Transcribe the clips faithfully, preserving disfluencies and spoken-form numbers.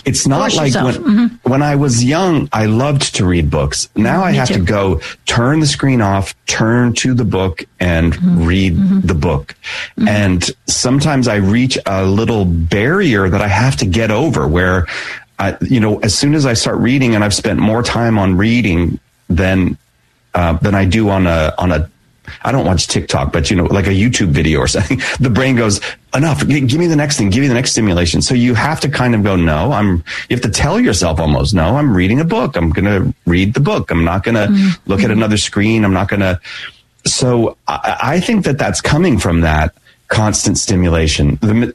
it's not Force like when, mm-hmm. when I was young, I loved to read books. Now I Me have too. to go turn the screen off, turn to the book and mm-hmm. read mm-hmm. the book. Mm-hmm. And sometimes I reach a little barrier that I have to get over where, I, you know, as soon as I start reading and I've spent more time on reading than, uh, than I do on a, on a, I don't watch TikTok, but you know, like a YouTube video or something, the brain goes, enough, G- give me the next thing, give me the next stimulation. So you have to kind of go, no, I'm, you have to tell yourself almost, no, I'm reading a book. I'm going to read the book. I'm not going to mm-hmm. look at another screen. I'm not going to. So I, I think that that's coming from that constant stimulation. The,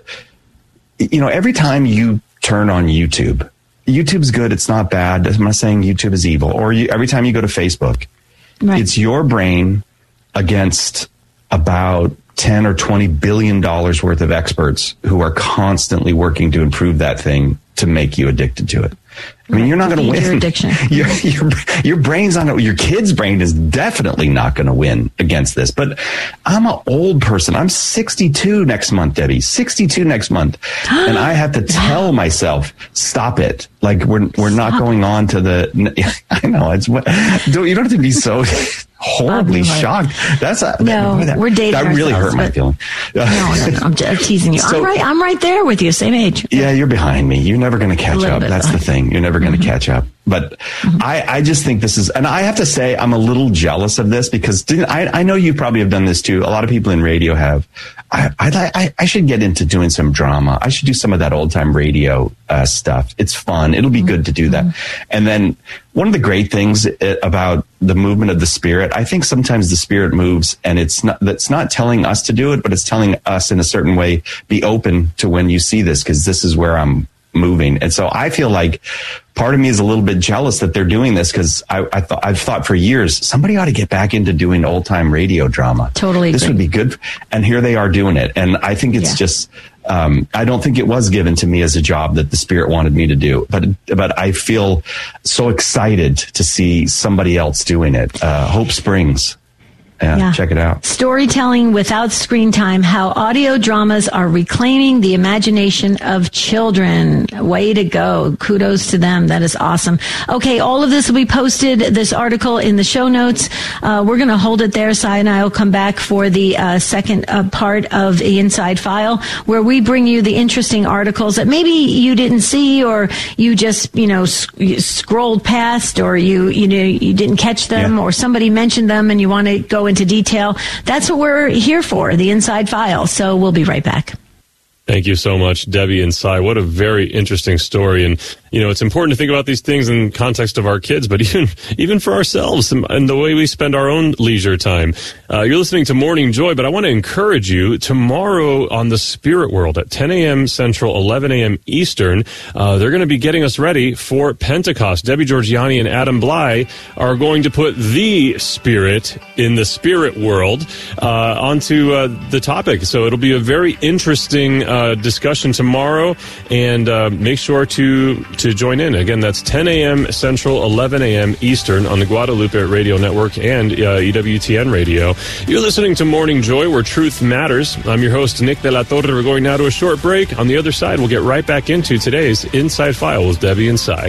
the, you know, every time you turn on YouTube, YouTube's good. It's not bad. I'm not saying YouTube is evil. Or you, every time you go to Facebook, right. It's your brain against about ten or twenty billion dollars worth of experts who are constantly working to improve that thing to make you addicted to it. I mean, you're not going to win. Your addiction. your, your, your brain's not, your kid's brain is definitely not going to win against this. But I'm an old person. I'm sixty-two next month, Debbie, sixty-two next month. And I have to tell myself, stop it. Like we're, we're not Stop. going on to the, I know it's what, don't, you don't have to be so horribly shocked. That's a, no, that, we're dating That really ourselves, hurt my feeling. No, no, no, I'm just teasing you. So, I'm right. I'm right there with you, same age. Yeah, you're behind me. You're never going to catch up. That's behind. the thing. You're never going to Mm-hmm. catch up. But mm-hmm. I, I just think this is, and I have to say, I'm a little jealous of this because didn't, I, I know you probably have done this too. A lot of people in radio have. I, I, I should get into doing some drama. I should do some of that old time radio uh, stuff. It's fun. It'll be mm-hmm. good to do that. Mm-hmm. And then one of the great things about the movement of the Spirit, I think sometimes the Spirit moves and it's not, that's not telling us to do it, but it's telling us in a certain way, be open to when you see this, because this is where I'm moving. And so I feel like part of me is a little bit jealous that they're doing this because I, I thought I've thought for years somebody ought to get back into doing old time radio drama. Totally, this agree. would be good. And here they are doing it. And I think it's yeah. just um, I don't think it was given to me as a job that the Spirit wanted me to do. But but I feel so excited to see somebody else doing it. Uh, Hope Springs. Yeah, yeah, check it out. Storytelling without screen time, how audio dramas are reclaiming the imagination of children. Way to go. Kudos to them. That is awesome. Okay, all of this will be posted, this article in the show notes. Uh, we're going to hold it there. Cy and I will come back for the uh, second uh, part of the Inside File, where we bring you the interesting articles that maybe you didn't see or you just, you know, sc- you scrolled past or you, you know, you didn't catch them yeah. or somebody mentioned them and you want to go into detail. That's what we're here for, the Inside File. So we'll be right back. Thank you so much, Debbie and Cy. What a very interesting story. And, you know, it's important to think about these things in context of our kids, but even even for ourselves and the way we spend our own leisure time. Uh, you're listening to Morning Joy, but I want to encourage you tomorrow on the Spirit World at ten a.m. Central, eleven a.m. Eastern. Uh, they're going to be getting us ready for Pentecost. Debbie Georgianni and Adam Bly are going to put the Spirit in the spirit world uh, onto uh, the topic. So it'll be a very interesting uh, discussion tomorrow, and uh, make sure to to join in. Again, that's ten a.m. Central, eleven a.m. Eastern on the Guadalupe Radio Network and uh, E W T N Radio. You're listening to Morning Joy, where truth matters. I'm your host, Nick De La Torre. We're going now to a short break. On the other side, we'll get right back into today's Inside File with Debbie and Cy.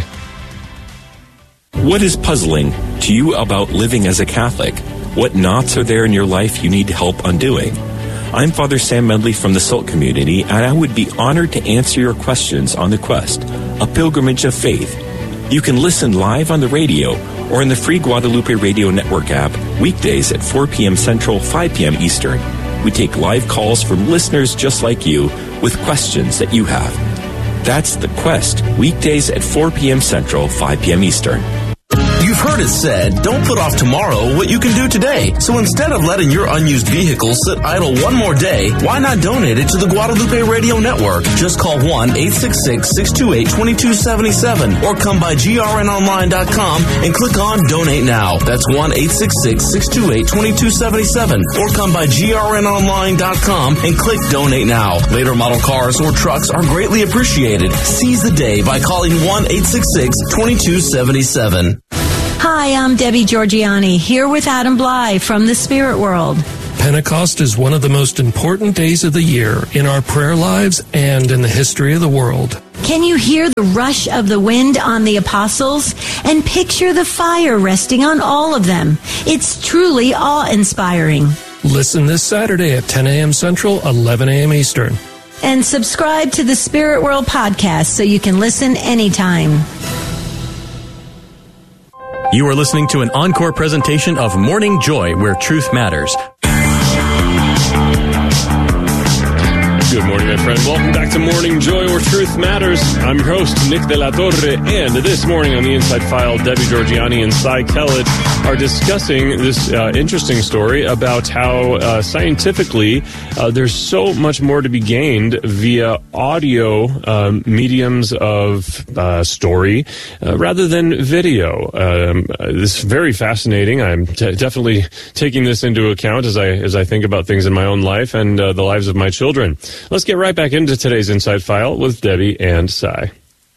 What is puzzling to you about living as a Catholic? What knots are there in your life you need help undoing? I'm Father Sam Medley from the Salt Community, and I would be honored to answer your questions on The Quest, a pilgrimage of faith. You can listen live on the radio or in the free Guadalupe Radio Network app weekdays at four p.m. Central, five p.m. Eastern. We take live calls from listeners just like you with questions that you have. That's The Quest, weekdays at four p.m. Central, five p.m. Eastern. You've heard it said, don't put off tomorrow what you can do today. So instead of letting your unused vehicle sit idle one more day, why not donate it to the Guadalupe Radio Network? Just call one eight six six, six two eight, two two seven seven or come by G R N online dot com and click on Donate Now. That's one eight six six, six two eight, two two seven seven or come by G R N online dot com and click Donate Now. Later model cars or trucks are greatly appreciated. Seize the day by calling one eight six six, two two seven seven. Hi, I'm Debbie Georgianni, here with Adam Bly from the Spirit World. Pentecost is one of the most important days of the year in our prayer lives and in the history of the world. Can you hear the rush of the wind on the apostles? And picture the fire resting on all of them. It's truly awe-inspiring. Listen this Saturday at ten a.m. Central, eleven a.m. Eastern. And subscribe to the Spirit World Podcast so you can listen anytime. You are listening to an encore presentation of Morning Joy, where truth matters. Good morning, my friend. Welcome back to Morning Joy, where truth matters. I'm your host, Nick De La Torre, and this morning on the Inside File, Debbie Georgianni and Cy Kellett are discussing this uh, interesting story about how uh, scientifically uh, there's so much more to be gained via audio um, mediums of uh, story uh, rather than video. Um, this is very fascinating. I'm t- definitely taking this into account as I as I think about things in my own life and uh, the lives of my children. Let's get right back into today's Inside File with Debbie and Cy.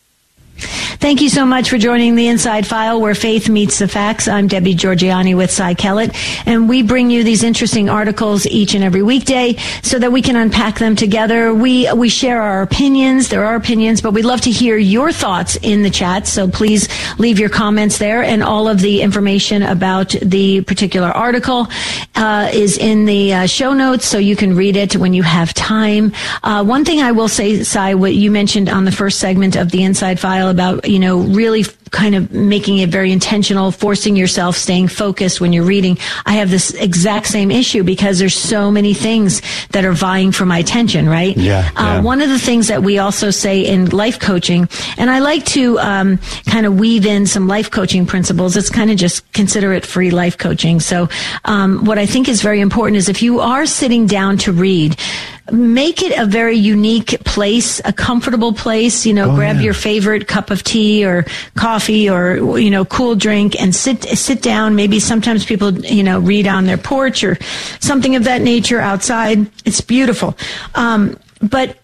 Thank you so much for joining the Inside File, where faith meets the facts. I'm Debbie Georgianni with Cy Kellett, and we bring you these interesting articles each and every weekday so that we can unpack them together. We we share our opinions. There are opinions, but we'd love to hear your thoughts in the chat, so please leave your comments there, and all of the information about the particular article uh, is in the uh, show notes, so you can read it when you have time. Uh, one thing I will say, Cy, what you mentioned on the first segment of the Inside File about, you know, really kind of making it very intentional, forcing yourself, staying focused when you're reading. I have this exact same issue because there's so many things that are vying for my attention, right? Yeah. Uh, yeah. One of the things that we also say in life coaching, and I like to um, kind of weave in some life coaching principles. It's kind of just consider it free life coaching. So um, what I think is very important is if you are sitting down to read, make it a very unique place, a comfortable place. You know, oh, grab yeah. your favorite cup of tea or coffee or, you know, cool drink and sit sit down. Maybe sometimes people, you know, read on their porch or something of that nature outside. It's beautiful. Um, but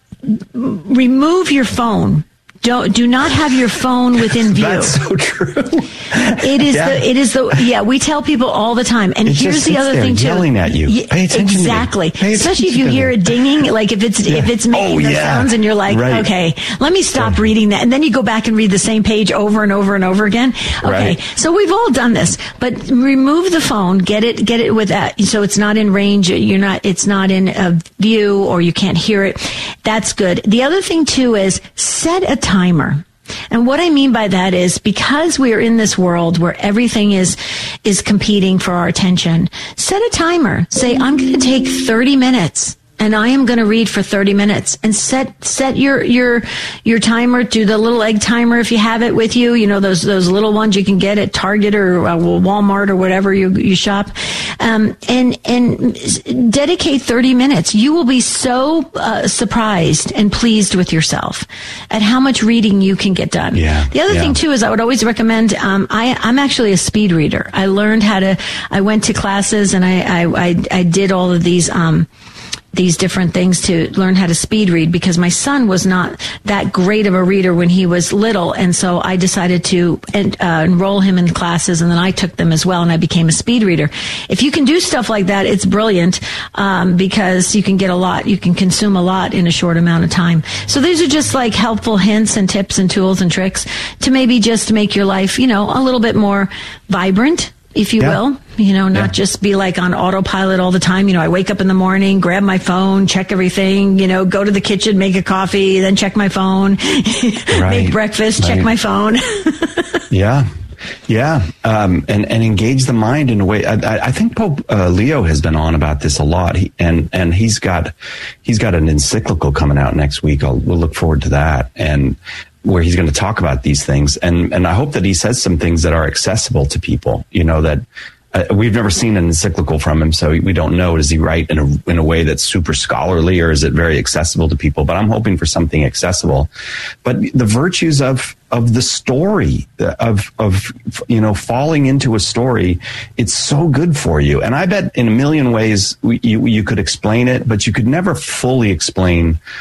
remove your phone. Don't, do not have your phone within view. That's so true. It is yeah. the, it is the, yeah, we tell people all the time. And it here's the other there thing too. Yelling at you. Yeah, Pay attention exactly. to me. Pay Especially if you to hear me. it dinging, like if it's, yeah. if it's making oh, those yeah. sounds and you're like, right. okay, let me stop right. reading that. And then you go back and read the same page over and over and over again. Okay. Right. So we've all done this, but remove the phone, get it, get it with that. So it's not in range. You're not, it's not in a view or you can't hear it. That's good. The other thing too is set a timer. And what I mean by that is because we are in this world where everything is is competing for our attention, set a timer. Say, I'm going to take thirty minutes. And I am going to read for thirty minutes and set, set your, your, your timer. Do the little egg timer if you have it with you. You know, those, those little ones you can get at Target or uh, Walmart or whatever you, you shop. Um, and, and dedicate thirty minutes. You will be so, uh, surprised and pleased with yourself at how much reading you can get done. Yeah. The other yeah. thing too is I would always recommend, um, I, I'm actually a speed reader. I learned how to, I went to classes and I, I, I, I did all of these, um, these different things to learn how to speed read because my son was not that great of a reader when he was little. And so I decided to uh, enroll him in classes and then I took them as well and I became a speed reader. If you can do stuff like that, it's brilliant um, because you can get a lot, you can consume a lot in a short amount of time. So these are just like helpful hints and tips and tools and tricks to maybe just make your life, you know, a little bit more vibrant, if you yeah. will, you know, not yeah. just be like on autopilot all the time. You know, I wake up in the morning, grab my phone, check everything, you know, go to the kitchen, make a coffee, then check my phone, right. make breakfast, right. check my phone. yeah. Yeah. Um, and, and engage the mind in a way. I, I think Pope uh, Leo has been on about this a lot. He, and, and he's got, he's got an encyclical coming out next week. I'll, we'll look forward to that. And, where he's going to talk about these things. And, and I hope that he says some things that are accessible to people, you know, that uh, we've never seen an encyclical from him. So we don't know, does he write in a, in a way that's super scholarly or is it very accessible to people? But I'm hoping for something accessible, but the virtues of, of the story of, of, you know, falling into a story, it's so good for you. And I bet in a million ways you, you could explain it, but you could never fully explain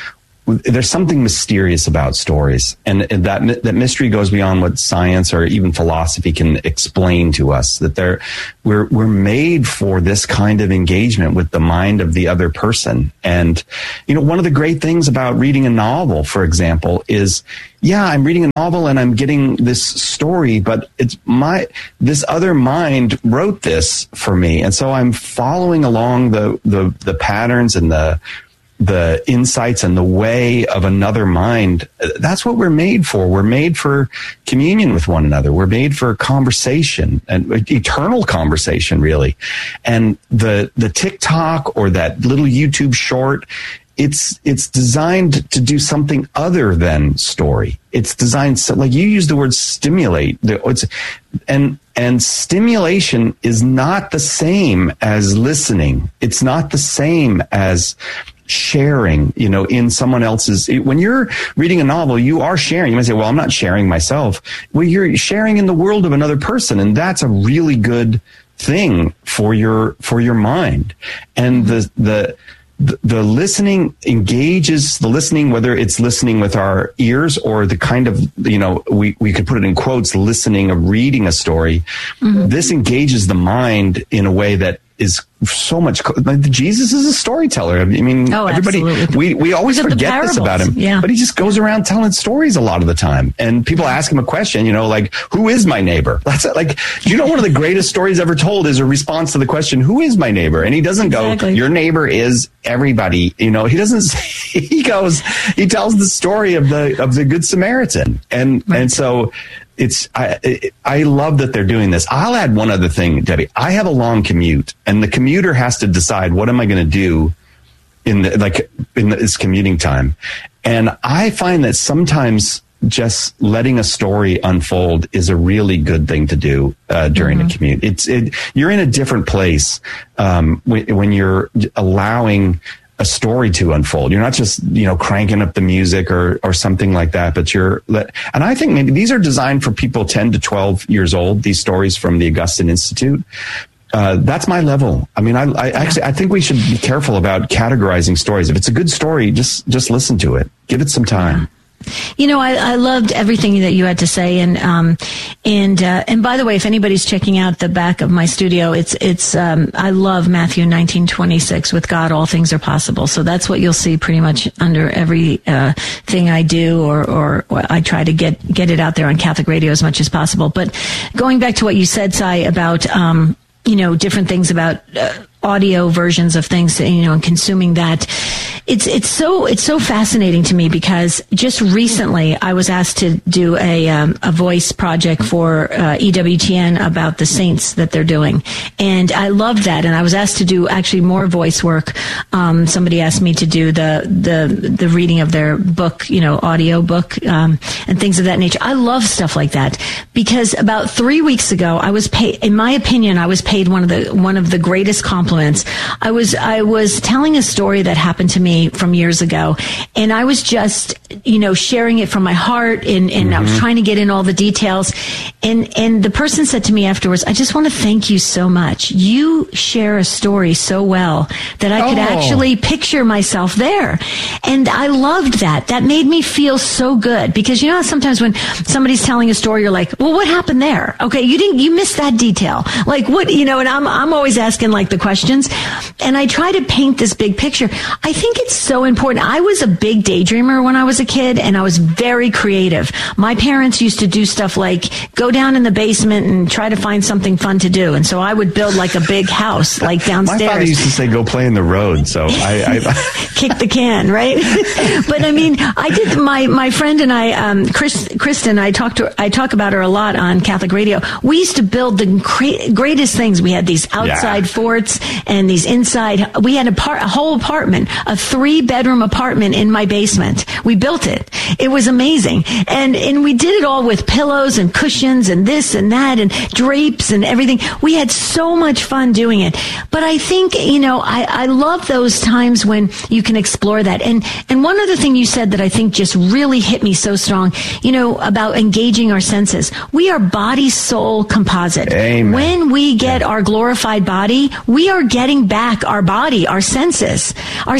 there's something mysterious about stories, and that that mystery goes beyond what science or even philosophy can explain to us. That they're we're we're made for this kind of engagement with the mind of the other person. And you know, one of the great things about reading a novel, for example, is yeah, I'm reading a novel and I'm getting this story, but it's my this other mind wrote this for me, and so I'm following along the the the patterns and the the insights and the way of another mind. That's what we're made for. We're made for communion with one another. We're made for conversation, and eternal conversation, really. And the the TikTok or that little YouTube short, it's it's designed to do something other than story. It's designed so, like you use the word stimulate. It's, and and stimulation is not the same as listening. It's not the same as sharing, you know, in someone else's. When you're reading a novel, you are sharing. You might say, well, I'm not sharing myself. Well, you're sharing in the world of another person, and that's a really good thing for your for your mind. And the the the, the listening engages the listening, whether it's listening with our ears or the kind of, you know, we, we could put it in quotes, listening of reading a story. Mm-hmm. This engages the mind in a way that is so much. Like Jesus is a storyteller. I mean, oh, everybody, absolutely. we, we always forget this about him, yeah. but he just goes around telling stories a lot of the time. And people ask him a question, you know, like, who is my neighbor? That's like, you know, one of the greatest stories ever told is a response to the question, who is my neighbor? And he doesn't exactly. go, your neighbor is everybody. You know, he doesn't say, he goes, he tells the story of the, of the Good Samaritan. And, right. and so, It's I I love that they're doing this. I'll add one other thing, Debbie. I have a long commute, and the commuter has to decide what am I going to do in the, like in this commuting time. And I find that sometimes just letting a story unfold is a really good thing to do uh, during mm-hmm. a commute. It's it you're in a different place um, when, when you're allowing a story to unfold. You're not just, you know, cranking up the music or, or something like that, but you're, and I think maybe these are designed for people ten to twelve years old, these stories from the Augustine Institute. Uh, that's my level. I mean, I, I yeah. actually, I think we should be careful about categorizing stories. If it's a good story, just, just listen to it. Give it some time. Yeah. You know, I, I loved everything that you had to say, and um, and uh, and by the way, if anybody's checking out the back of my studio, it's it's um, I love Matthew nineteen twenty-six. With God, all things are possible. So that's what you'll see pretty much under every uh, thing I do, or, or or I try to get get it out there on Catholic radio as much as possible. But going back to what you said, Cy, about um, you know, different things about uh, audio versions of things, you know, and consuming that. It's it's so it's so fascinating to me because just recently I was asked to do a um, a voice project for uh, E W T N about the saints that they're doing, and I loved that. And I was asked to do actually more voice work. Um, somebody asked me to do the the the reading of their book, you know, audio book, um, and things of that nature. I love stuff like that because about three weeks ago I was paid. In my opinion, I was paid one of the one of the greatest compliments. I was I was telling a story that happened to me from years ago, and I was just, you know, sharing it from my heart, and, and mm-hmm. I was trying to get in all the details, and and the person said to me afterwards, I just want to thank you so much. You share a story so well that I could oh. actually picture myself there, and I loved that. That made me feel so good, because you know how sometimes when somebody's telling a story, you're like, well, what happened there? Okay, you didn't, you missed that detail. Like what, you know, and I'm I'm always asking like the questions, and I try to paint this big picture. I think it's so important. I was a big daydreamer when I was a kid, and I was very creative. My parents used to do stuff like go down in the basement and try to find something fun to do, and so I would build like a big house like downstairs. My father used to say go play in the road, so I, I kick the can, right? But I mean, I did. My my friend and I, um, Chris, Kristen, I talked to I talk about her a lot on Catholic radio. We used to build the cra- greatest things. We had these outside yeah. forts and these inside. We had a, par- a whole apartment, a three bedroom apartment in my basement. We built it. It was amazing. And, and we did it all with pillows and cushions and this and that and drapes and everything. We had so much fun doing it. But I think, you know, I, I love those times when you can explore that. And, and one other thing you said that I think just really hit me so strong, you know, about engaging our senses. We are body soul composite. Amen. When we get yeah. our glorified body, we are getting back our body, our senses. Our senses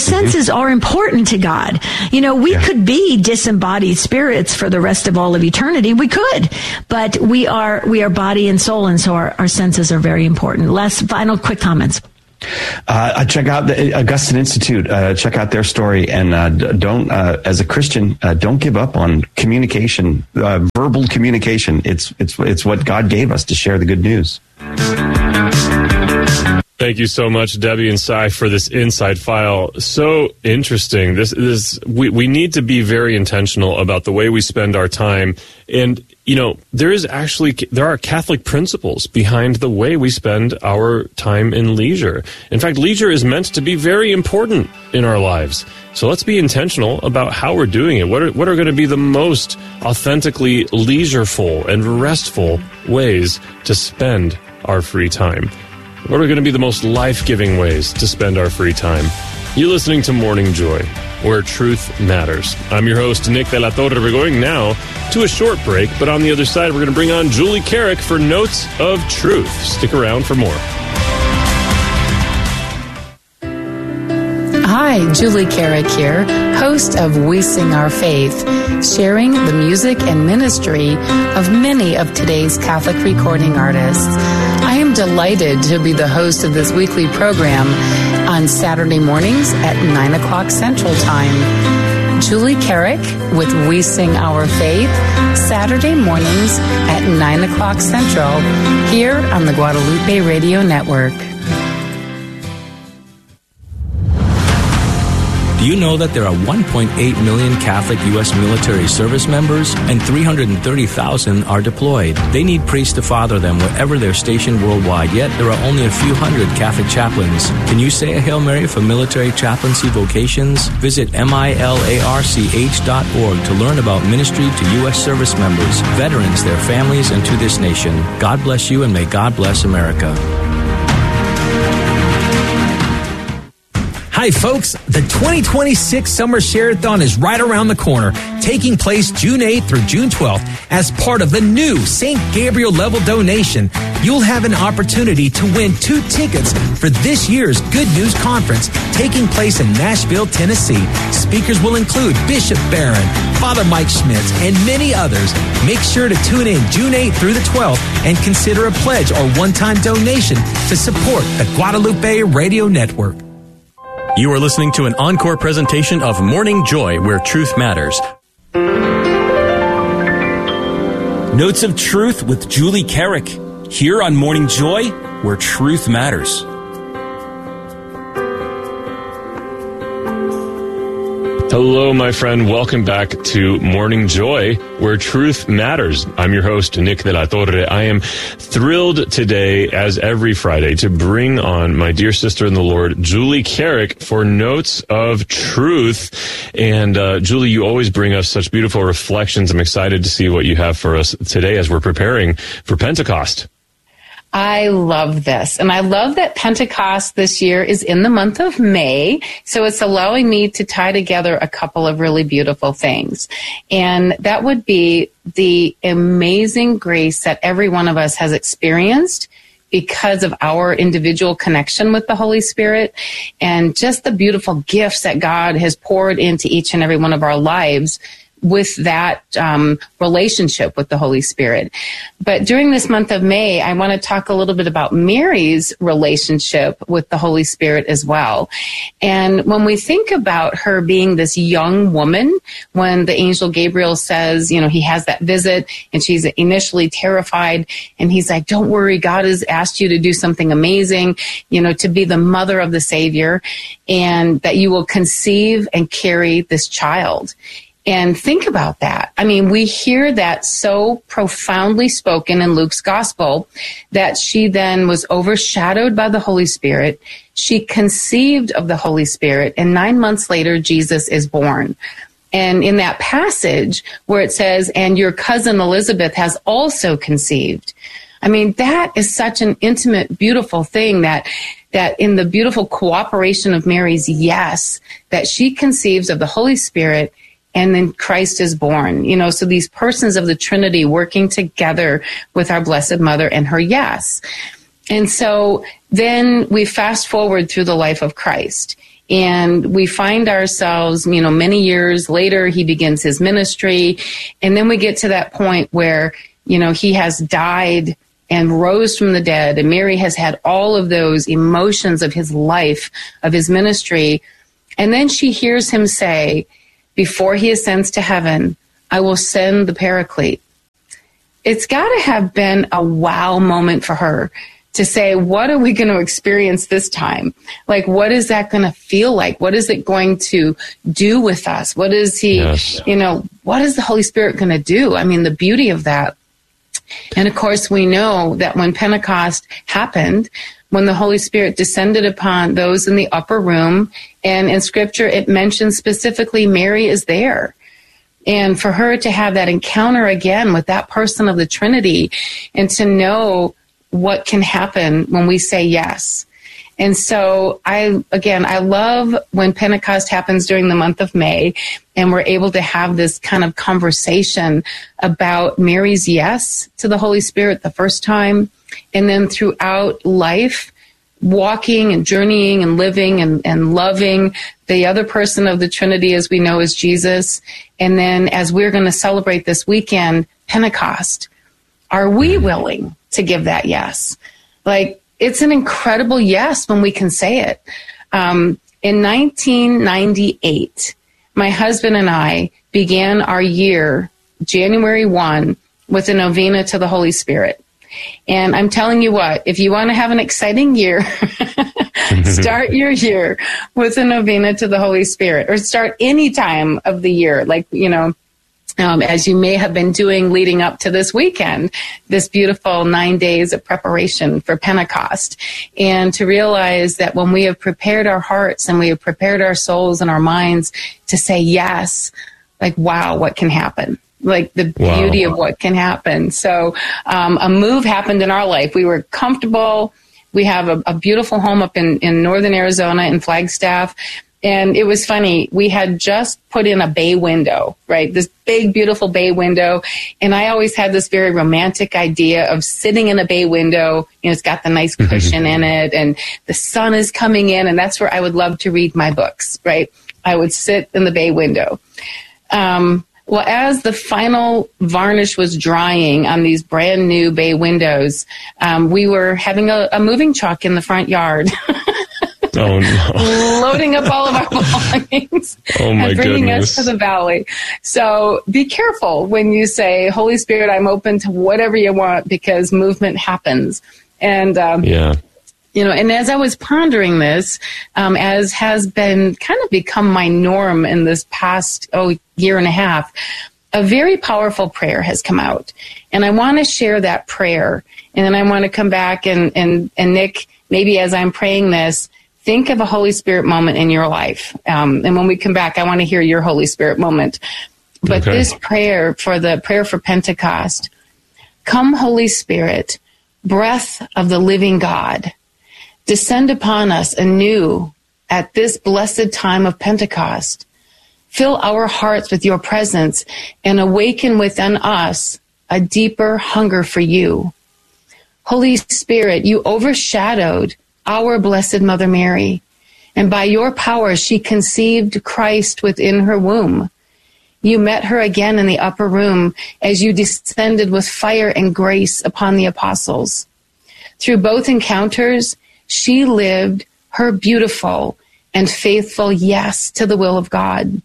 senses are important to God. You know, we yeah. could be disembodied spirits for the rest of all of eternity. We could, but we are, we are body and soul. And so our, our senses are very important. Les, final quick comments. Uh, check out the Augustine Institute. Uh, check out their story, and uh, don't, uh, as a Christian, uh, don't give up on communication, uh, verbal communication. It's it's it's what God gave us to share the good news. Thank you so much, Debbie and Cy, for this inside file. So interesting. This is we we need to be very intentional about the way we spend our time. And you know, there is actually there are Catholic principles behind the way we spend our time in leisure. In fact, leisure is meant to be very important in our lives. So let's be intentional about how we're doing it. What are what are going to be the most authentically leisureful and restful ways to spend our free time? What are going to be the most life-giving ways to spend our free time? You're listening to Morning Joy, where truth matters. I'm your host, Nick De La Torre. We're going now to a short break, but on the other side, we're going to bring on Julie Carrick for Notes of Truth. Stick around for more. Hi, Julie Carrick here, host of We Sing Our Faith, sharing the music and ministry of many of today's Catholic recording artists. I am delighted to be the host of this weekly program on Saturday mornings at nine o'clock Central Time. Julie Carrick with We Sing Our Faith, Saturday mornings at nine o'clock Central, here on the Guadalupe Radio Network. Do you know that there are one point eight million Catholic U S military service members and three hundred thirty thousand are deployed? They need priests to father them wherever they're stationed worldwide, yet there are only a few hundred Catholic chaplains. Can you say a Hail Mary for military chaplaincy vocations? Visit milarch dot org to learn about ministry to U S service members, veterans, their families, and to this nation. God bless you, and may God bless America. Hi, folks. The twenty twenty-six Summer Share-a-thon is right around the corner, taking place June eighth through June twelfth. As part of the new Saint Gabriel level donation, you'll have an opportunity to win two tickets for this year's Good News Conference taking place in Nashville, Tennessee. Speakers will include Bishop Barron, Father Mike Schmitz, and many others. Make sure to tune in June eighth through the twelfth and consider a pledge or one-time donation to support the Guadalupe Radio Network. You are listening to an encore presentation of Morning Joy, where truth matters. Notes of Truth with Julie Carrick, here on Morning Joy, where truth matters. Hello, my friend. Welcome back to Morning Joy, where truth matters. I'm your host, Nick De La Torre. I am thrilled today, as every Friday, to bring on my dear sister in the Lord, Julie Carrick, for Notes of Truth. And uh, Julie, you always bring us such beautiful reflections. I'm excited to see what you have for us today as we're preparing for Pentecost. I love this. And I love that Pentecost this year is in the month of May. So it's allowing me to tie together a couple of really beautiful things. And that would be the amazing grace that every one of us has experienced because of our individual connection with the Holy Spirit, and just the beautiful gifts that God has poured into each and every one of our lives with that um, relationship with the Holy Spirit. But during this month of May, I want to talk a little bit about Mary's relationship with the Holy Spirit as well. And when we think about her being this young woman, when the angel Gabriel says, you know, he has that visit and she's initially terrified, and he's like, don't worry, God has asked you to do something amazing, you know, to be the mother of the Savior, and that you will conceive and carry this child. And think about that. I mean, we hear that so profoundly spoken in Luke's gospel that she then was overshadowed by the Holy Spirit. She conceived of the Holy Spirit, and nine months later, Jesus is born. And in that passage where it says, and your cousin Elizabeth has also conceived. I mean, that is such an intimate, beautiful thing that that in the beautiful cooperation of Mary's yes, that she conceives of the Holy Spirit, and then Christ is born. You know, so these persons of the Trinity working together with our Blessed Mother and her yes. And so then we fast forward through the life of Christ. And we find ourselves, you know, many years later, he begins his ministry. And then we get to that point where, you know, he has died and rose from the dead. And Mary has had all of those emotions of his life, of his ministry. And then she hears him say, before he ascends to heaven, I will send the Paraclete. It's got to have been a wow moment for her to say, what are we going to experience this time? Like, what is that going to feel like? What is it going to do with us? What is he, yes. you know, what is the Holy Spirit going to do? I mean, the beauty of that. And of course, we know that when Pentecost happened, when the Holy Spirit descended upon those in the upper room, and in Scripture, it mentions specifically Mary is there. And for her to have that encounter again with that person of the Trinity, and to know what can happen when we say yes. And so I, again, I love when Pentecost happens during the month of May, and we're able to have this kind of conversation about Mary's yes to the Holy Spirit the first time, and then throughout life, walking and journeying and living and, and loving the other person of the Trinity, as we know, is Jesus. And then as we're going to celebrate this weekend, Pentecost, are we willing to give that yes? Like, it's an incredible yes when we can say it. Um, in nineteen ninety-eight, my husband and I began our year, January first, with a novena to the Holy Spirit. And I'm telling you what, if you want to have an exciting year, start your year with a novena to the Holy Spirit, or start any time of the year, like, you know, Um, as you may have been doing leading up to this weekend, this beautiful nine days of preparation for Pentecost. And to realize that when we have prepared our hearts and we have prepared our souls and our minds to say yes, like, wow, what can happen? Like the wow. beauty of what can happen. So um, a move happened in our life. We were comfortable. We have a, a beautiful home up in, in northern Arizona in Flagstaff. And it was funny. We had just put in a bay window, right? This big, beautiful bay window. And I always had this very romantic idea of sitting in a bay window. You know, it's got the nice cushion in it, and the sun is coming in. And that's where I would love to read my books, right? I would sit in the bay window. Um, well, as the final varnish was drying on these brand new bay windows, um, we were having a, a moving truck in the front yard. Oh, no. Loading up all of our belongings oh, my and bringing goodness. us to the valley. So be careful when you say, Holy Spirit, I'm open to whatever you want, because movement happens. And, um, yeah. you know, and as I was pondering this, um, as has been kind of become my norm in this past, oh, year and a half, a very powerful prayer has come out. And I want to share that prayer. And then I want to come back and, and, and Nick, maybe as I'm praying this, think of a Holy Spirit moment in your life. Um, and when we come back, I want to hear your Holy Spirit moment. But okay. this prayer for the prayer for Pentecost, come, Holy Spirit, breath of the living God, descend upon us anew at this blessed time of Pentecost. Fill our hearts with your presence and awaken within us a deeper hunger for you. Holy Spirit, you overshadowed our Blessed Mother Mary, and by your power she conceived Christ within her womb. You met her again in the upper room as you descended with fire and grace upon the apostles. Through both encounters, she lived her beautiful and faithful yes to the will of God.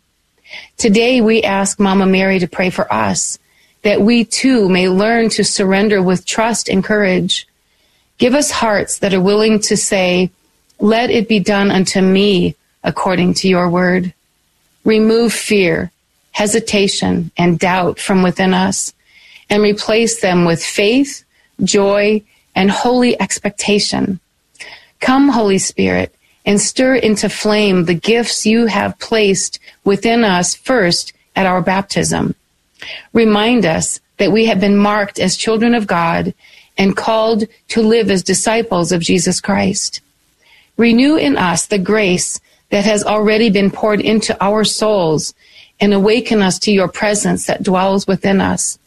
Today we ask Mama Mary to pray for us, that we too may learn to surrender with trust and courage. Give us hearts that are willing to say, let it be done unto me according to your word. Remove fear, hesitation, and doubt from within us, and replace them with faith, joy, and holy expectation. Come, Holy Spirit, and stir into flame the gifts you have placed within us first at our baptism. Remind us that we have been marked as children of God and called to live as disciples of Jesus Christ. Renew in us the grace that has already been poured into our souls, and awaken us to your presence that dwells within us.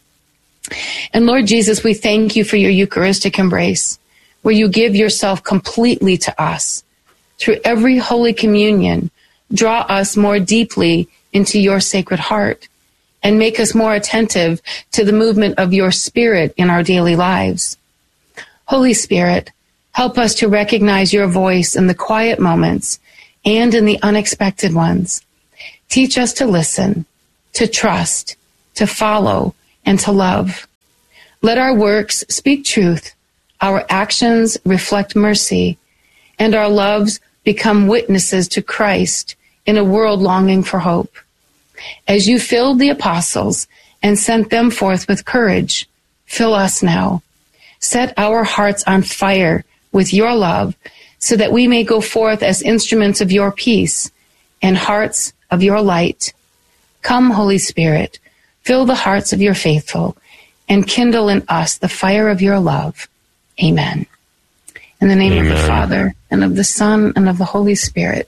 And Lord Jesus, we thank you for your Eucharistic embrace, where you give yourself completely to us through every Holy Communion, draw us more deeply into your Sacred Heart and make us more attentive to the movement of your Spirit in our daily lives. Holy Spirit, help us to recognize your voice in the quiet moments and in the unexpected ones. Teach us to listen, to trust, to follow, and to love. Let our works speak truth, our actions reflect mercy, and our loves become witnesses to Christ in a world longing for hope. As you filled the apostles and sent them forth with courage, fill us now. Set our hearts on fire with your love so that we may go forth as instruments of your peace and hearts of your light. Come, Holy Spirit, fill the hearts of your faithful and kindle in us the fire of your love. Amen. In the name Amen. Of the Father, and of the Son, and of the Holy Spirit.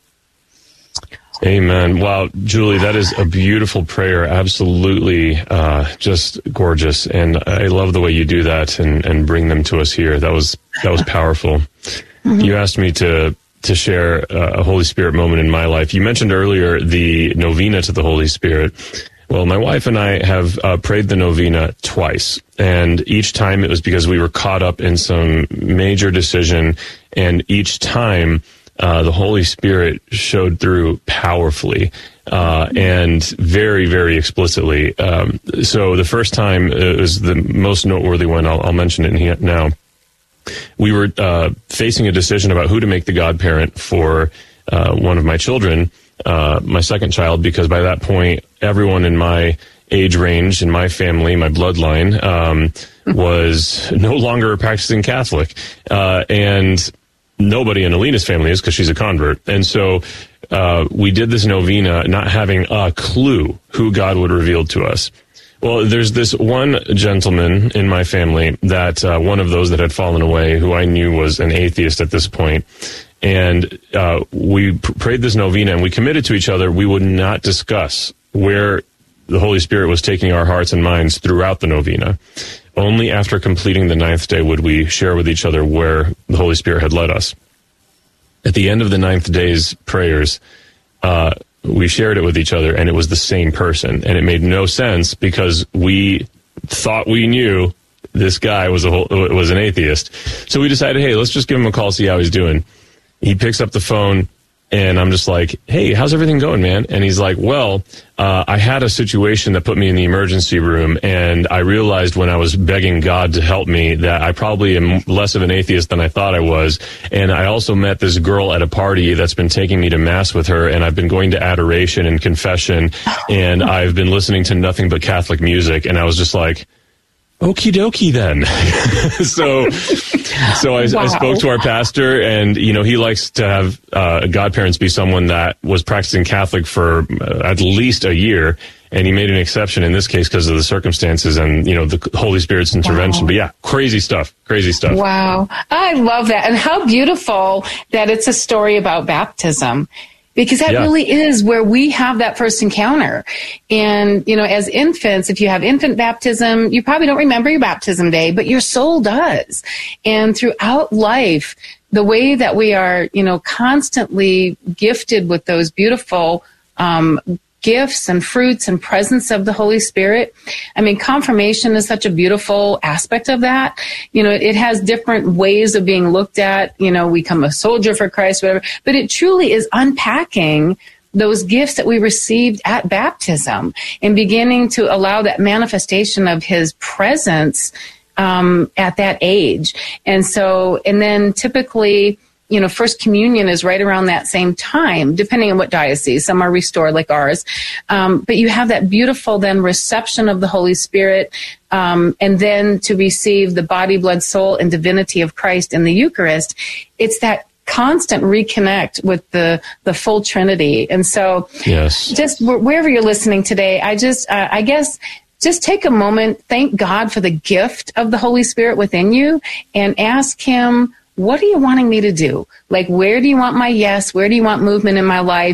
Amen. Wow, Julie, that is a beautiful prayer. Absolutely uh, just gorgeous. And I love the way you do that and, and bring them to us here. That was that was powerful. Mm-hmm. You asked me to to share a Holy Spirit moment in my life. You mentioned earlier the novena to the Holy Spirit. Well, my wife and I have uh, prayed the novena twice, and each time it was because we were caught up in some major decision, and each time uh, the Holy Spirit showed through powerfully uh, and very, very explicitly. Um, so the first time it was the most noteworthy one. I'll, I'll mention it in here now. We were uh, facing a decision about who to make the godparent for uh, one of my children, uh, my second child, because by that point, everyone in my age range, in my family, my bloodline, um, was no longer a practicing Catholic. Uh, and nobody in Alina's family is, because she's a convert. And so uh, we did this novena not having a clue who God would reveal to us. Well, there's this one gentleman in my family that uh, one of those that had fallen away, who I knew was an atheist at this point. And uh, we pr- prayed this novena, and we committed to each other we would not discuss where the Holy Spirit was taking our hearts and minds throughout the novena. Only after completing the ninth day would we share with each other where the Holy Spirit had led us. At the end of the ninth day's prayers, uh, we shared it with each other, and it was the same person. And it made no sense because we thought we knew this guy was a whole, was an atheist. So we decided, hey, let's just give him a call, see how he's doing. He picks up the phone, and I'm just like, hey, how's everything going, man? And he's like, well, uh, I had a situation that put me in the emergency room, and I realized when I was begging God to help me that I probably am less of an atheist than I thought I was. And I also met this girl at a party that's been taking me to Mass with her, and I've been going to adoration and confession, and I've been listening to nothing but Catholic music. And I was just like, okie dokie then. so so I, wow. I spoke to our pastor, and, you know, he likes to have uh, godparents be someone that was practicing Catholic for uh, at least a year, and he made an exception in this case because of the circumstances and, you know, the Holy Spirit's intervention. Wow. But yeah, crazy stuff, crazy stuff. Wow. I love that. And how beautiful that it's a story about baptism. Because that yeah. really is where we have that first encounter. And, you know, as infants, if you have infant baptism, you probably don't remember your baptism day, but your soul does. And throughout life, the way that we are, you know, constantly gifted with those beautiful um gifts and fruits and presence of the Holy Spirit. I mean, confirmation is such a beautiful aspect of that. You know, it has different ways of being looked at. You know, we become a soldier for Christ, whatever. But it truly is unpacking those gifts that we received at baptism and beginning to allow that manifestation of His presence um, at that age. And so, and then typically, you know, First Communion is right around that same time, depending on what diocese. Some are restored like ours. Um, but you have that beautiful then reception of the Holy Spirit, um, and then to receive the body, blood, soul, and divinity of Christ in the Eucharist. It's that constant reconnect with the, the full Trinity. And so yes. just wherever you're listening today, I just, uh, I guess, just take a moment, thank God for the gift of the Holy Spirit within you, and ask Him, what are you wanting me to do? Like, where do you want my yes? Where do you want movement in my life?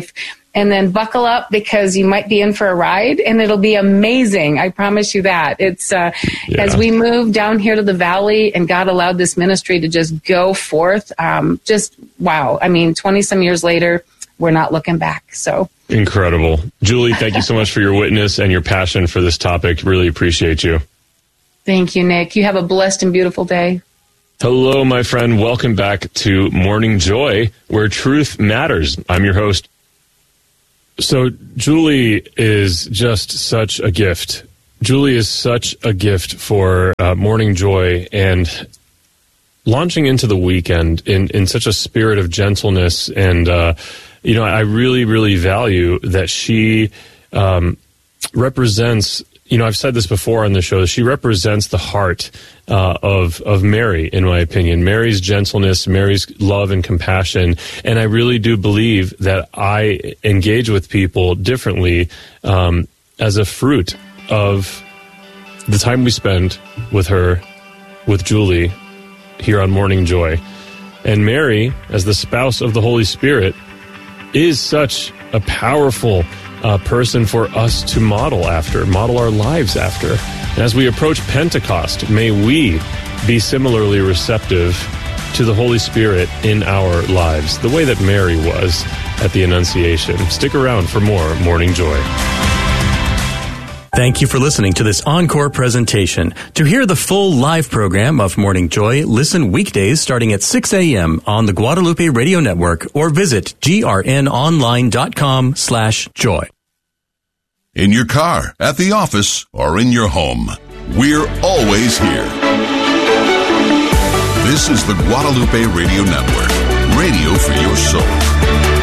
and then buckle up because you might be in for a ride, and it'll be amazing. I promise you that. It's uh, yeah. As we move down here to the valley and God allowed this ministry to just go forth, um, just wow. I mean, twenty some years later, we're not looking back. So incredible. Julie, thank you so much for your witness and your passion for this topic. Really appreciate you. Thank you, Nick. You have a blessed and beautiful day. Hello, my friend. Welcome back to Morning Joy, where truth matters. I'm your host. So Julie is just such a gift. Julie is such a gift for uh, Morning Joy, and launching into the weekend in, in such a spirit of gentleness. And, uh, you know, I really, really value that she um, represents, you know, I've said this before on the show, she represents the heart uh, of of Mary, in my opinion. Mary's gentleness, Mary's love and compassion. And I really do believe that I engage with people differently um, as a fruit of the time we spend with her, with Julie, here on Morning Joy. And Mary, as the spouse of the Holy Spirit, is such a powerful uh, person for us to model after, model our lives after. And as we approach Pentecost, may we be similarly receptive to the Holy Spirit in our lives, the way that Mary was at the Annunciation. Stick around for more Morning Joy. Thank you for listening to this encore presentation. To hear the full live program of Morning Joy, listen weekdays starting at six a.m. on the Guadalupe Radio Network or visit grnonline.com slash joy. In your car, at the office, or in your home, we're always here. This is the Guadalupe Radio Network, radio for your soul.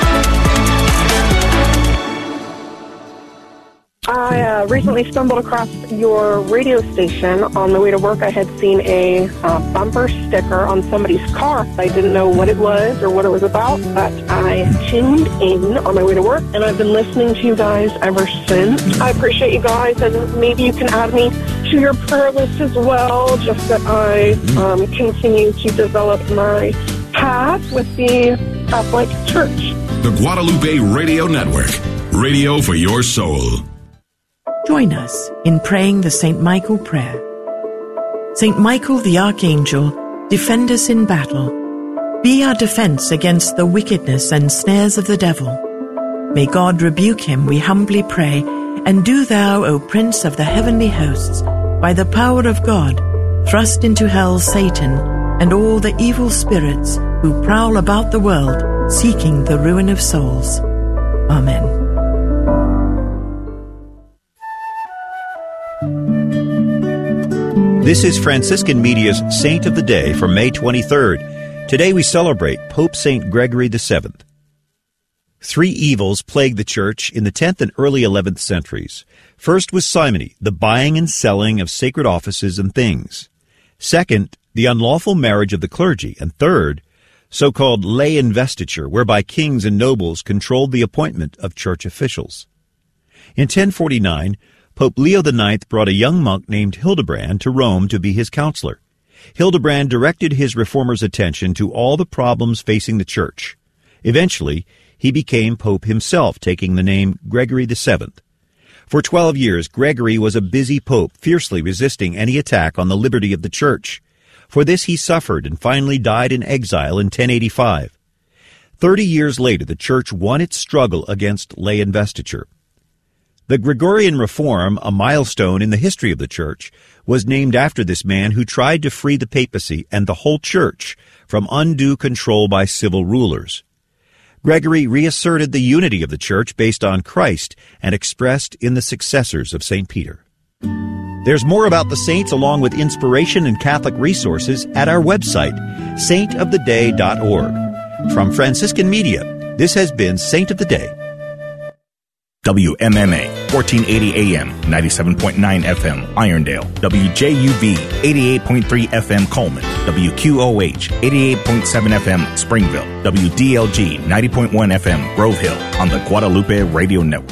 I uh, recently stumbled across your radio station. On the way to work, I had seen a uh, bumper sticker on somebody's car. I didn't know what it was or what it was about, but I tuned in on my way to work, and I've been listening to you guys ever since. I appreciate you guys, and maybe you can add me to your prayer list as well, just that I um, continue to develop my path with the Catholic Church. The Guadalupe Radio Network, radio for your soul. Join us in praying the Saint Michael prayer. Saint Michael the Archangel, defend us in battle. Be our defense against the wickedness and snares of the devil. May God rebuke him, we humbly pray, and do thou, O Prince of the heavenly hosts, by the power of God, thrust into hell Satan and all the evil spirits who prowl about the world, seeking the ruin of souls. Amen. This is Franciscan Media's Saint of the Day for May twenty-third. Today we celebrate Pope Saint Gregory the seventh. Three evils plagued the Church in the tenth and early eleventh centuries. First was simony, the buying and selling of sacred offices and things. Second, the unlawful marriage of the clergy. And third, so-called lay investiture, whereby kings and nobles controlled the appointment of church officials. In ten forty-nine, Pope Leo the ninth brought a young monk named Hildebrand to Rome to be his counselor. Hildebrand directed his reformer's attention to all the problems facing the Church. Eventually, he became Pope himself, taking the name Gregory the seventh. For twelve years, Gregory was a busy pope, fiercely resisting any attack on the liberty of the Church. For this he suffered and finally died in exile in ten eighty-five. Thirty years later, the Church won its struggle against lay investiture. The Gregorian Reform, a milestone in the history of the Church, was named after this man who tried to free the papacy and the whole Church from undue control by civil rulers. Gregory reasserted the unity of the Church based on Christ and expressed in the successors of Saint Peter. There's more about the saints along with inspiration and Catholic resources at our website, saint of the day dot org. From Franciscan Media, this has been Saint of the Day. W M M A, fourteen eighty A M, ninety-seven point nine F M, Irondale. W J U V, eighty-eight point three F M, Coleman. W Q O H, eighty-eight point seven F M, Springville. W D L G, ninety point one F M, Grove Hill, on the Guadalupe Radio Network.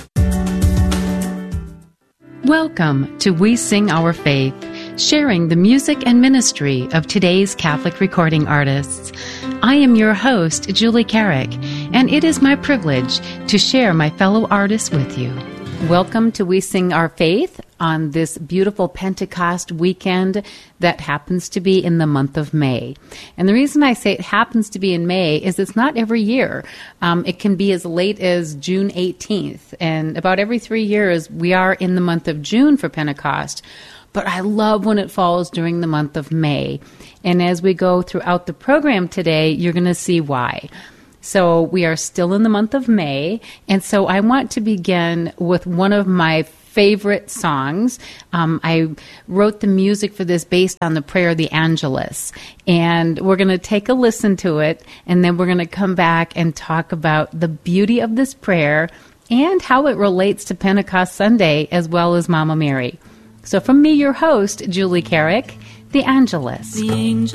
Welcome to We Sing Our Faith, sharing the music and ministry of today's Catholic recording artists. I am your host, Julie Carrick, and it is my privilege to share my fellow artists with you. Welcome to We Sing Our Faith on this beautiful Pentecost weekend that happens to be in the month of May. And the reason I say it happens to be in May is it's not every year. Um, it can be as late as June eighteenth. And about every three years, we are in the month of June for Pentecost. But I love when it falls during the month of May. And as we go throughout the program today, you're going to see why. So we are still in the month of May, and so I want to begin with one of my favorite songs. Um, I wrote the music for this based on the prayer of the Angelus, and we're going to take a listen to it, and then we're going to come back and talk about the beauty of this prayer and how it relates to Pentecost Sunday as well as Mama Mary. So from me, your host, Julie Carrick, the Angelus. The angel